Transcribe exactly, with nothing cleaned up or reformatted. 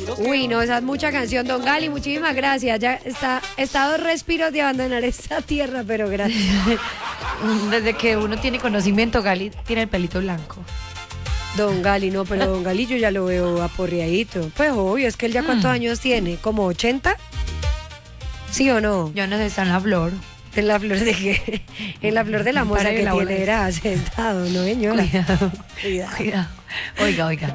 Uy, no, esa es mucha canción, don Gali, muchísimas gracias. Ya está, está a dos respiros de abandonar esta tierra, pero gracias. Desde que uno tiene conocimiento, Gali tiene el pelito blanco. Don Gali, no, pero don Gali yo ya lo veo aporreadito. Pues obvio, es que él ya cuántos Mm. años tiene, ¿como ochenta? ¿Sí o no? Yo no sé, está en la flor. En la flor de qué? En la flor de la moza Pare que la bola tiene, esa. era sentado, ¿no, señora? Cuidado, Cuidado. cuidado. Oiga, oiga.